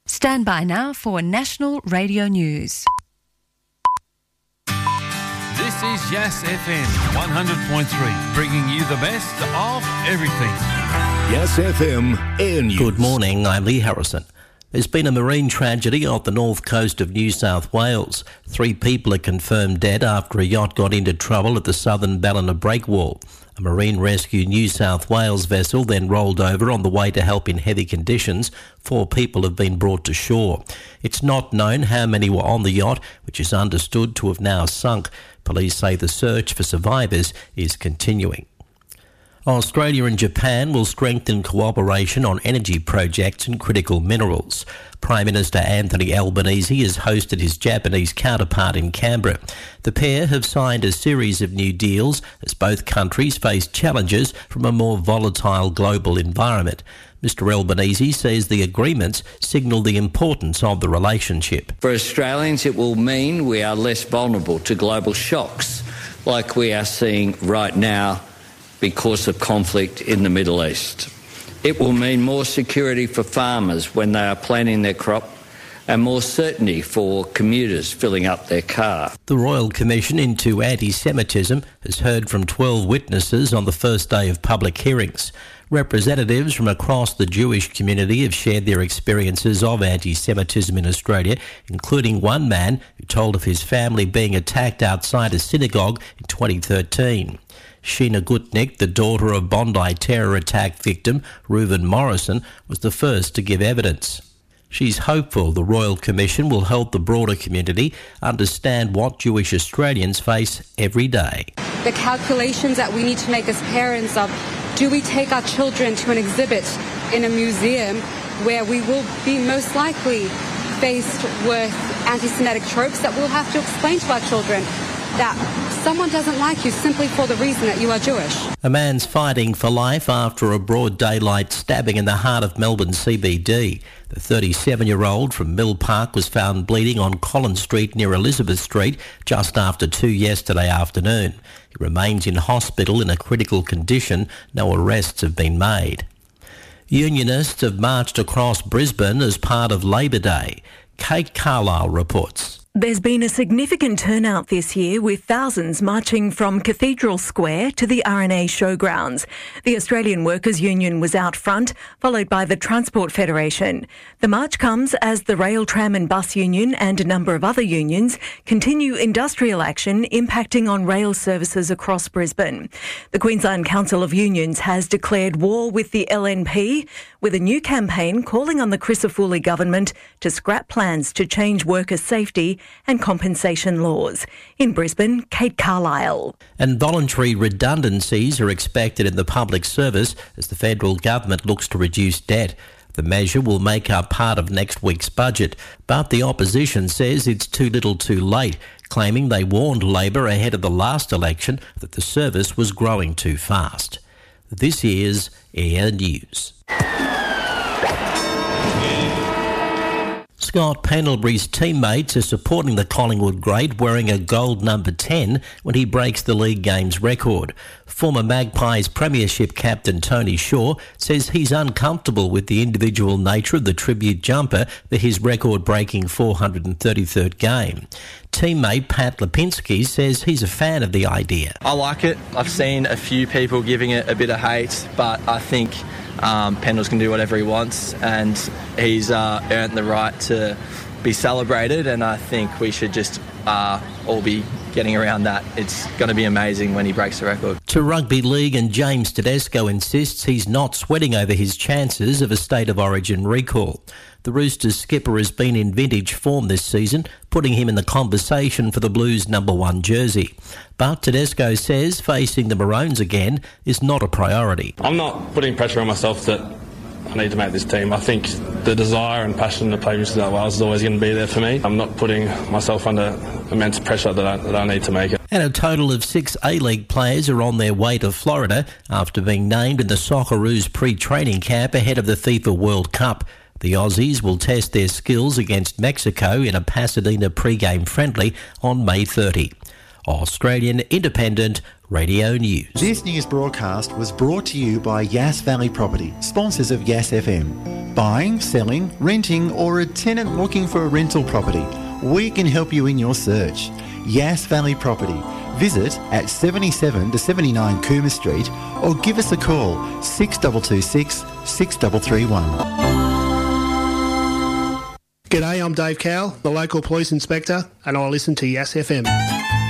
Stand by now for National Radio News. This is Yas FM 100.3, bringing you the best of everything. Yas FM Air News. Good morning, I'm Lee Harrison. There's been a marine tragedy off the north coast of New South Wales. 3 people are confirmed dead after a yacht got into trouble at the southern Ballina Breakwall. A Marine Rescue New South Wales vessel then rolled over on the way to help in heavy conditions. 4 people have been brought to shore. It's not known how many were on the yacht, which is understood to have now sunk. Police say the search for survivors is continuing. Australia and Japan will strengthen cooperation on energy projects and critical minerals. Prime Minister Anthony Albanese has hosted his Japanese counterpart in Canberra. The pair have signed a series of new deals as both countries face challenges from a more volatile global environment. Mr Albanese says the agreements signal the importance of the relationship. For Australians, it will mean we are less vulnerable to global shocks like we are seeing right now because of conflict in the Middle East. It will mean more security for farmers when they are planting their crop and more certainty for commuters filling up their car. The Royal Commission into Anti-Semitism has heard from 12 witnesses on the first day of public hearings. Representatives from across the Jewish community have shared their experiences of anti-Semitism in Australia, including one man who told of his family being attacked outside a synagogue in 2013. Sheena Gutnick, the daughter of Bondi terror attack victim Reuven Morrison, was the first to give evidence. She's hopeful the Royal Commission will help the broader community understand what Jewish Australians face every day. The calculations that we need to make as parents of, do we take our children to an exhibit in a museum where we will be most likely faced with anti-Semitic tropes that we'll have to explain to our children that someone doesn't like you simply for the reason that you are Jewish. A man's fighting for life after a broad daylight stabbing in the heart of Melbourne CBD. The 37-year-old from Mill Park was found bleeding on Collins Street near Elizabeth Street just after 2 yesterday afternoon. He remains in hospital in a critical condition. No arrests have been made. Unionists have marched across Brisbane as part of Labor Day. Kate Carlisle reports. There's been a significant turnout this year, with thousands marching from Cathedral Square to the RNA Showgrounds. The Australian Workers' Union was out front, followed by the Transport Federation. The march comes as the Rail, Tram and Bus Union and a number of other unions continue industrial action impacting on rail services across Brisbane. The Queensland Council of Unions has declared war with the LNP, with a new campaign calling on the Crisafulli government to scrap plans to change worker safety and compensation laws. In Brisbane, Kate Carlisle. And voluntary redundancies are expected in the public service as the federal government looks to reduce debt. The measure will make up part of next week's budget, but the opposition says it's too little too late, claiming they warned Labor ahead of the last election that the service was growing too fast. This is Air News. Scott Pendlebury's teammates are supporting the Collingwood great wearing a gold number 10 when he breaks the league games record. Former Magpies premiership captain Tony Shaw says he's uncomfortable with the individual nature of the tribute jumper for his record-breaking 433rd game. Teammate Pat Lipinski says he's a fan of the idea. I like it. I've seen a few people giving it a bit of hate, but I think Pendles can do whatever he wants, and he's earned the right to be celebrated, and I think we should just all be getting around that. It's going to be amazing when he breaks the record. To Rugby League, and James Tedesco insists he's not sweating over his chances of a State of Origin recall. The Roosters skipper has been in vintage form this season, putting him in the conversation for the Blues' number 1 jersey. But Tedesco says facing the Maroons again is not a priority. I'm not putting pressure on myself that I need to make this team. I think the desire and passion to play New South Wales is always going to be there for me. I'm not putting myself under immense pressure that I need to make it. And a total of 6 A-League players are on their way to Florida after being named in the Socceroos pre-training camp ahead of the FIFA World Cup. The Aussies will test their skills against Mexico in a Pasadena pre-game friendly on May 30. Australian Independent Radio News. This news broadcast was brought to you by Yass Valley Property, sponsors of Yass FM. Buying, selling, renting, or a tenant looking for a rental property, we can help you in your search. Yass Valley Property. Visit at 77 to 79 Coomer Street or give us a call 6226 6331. G'day, I'm Dave Cowell, the local police inspector, and I listen to Yass FM.